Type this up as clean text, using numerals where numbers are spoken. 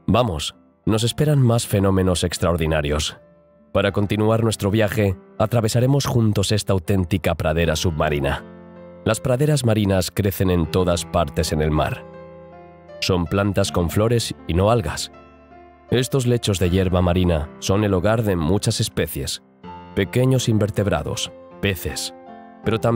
Vamos, nos esperan más fenómenos extraordinarios. Para continuar nuestro viaje, atravesaremos juntos esta auténtica pradera submarina. Las praderas marinas crecen en todas partes en el mar. Son plantas con flores y no algas. Estos lechos de hierba marina son el hogar de muchas especies, pequeños invertebrados, peces, pero también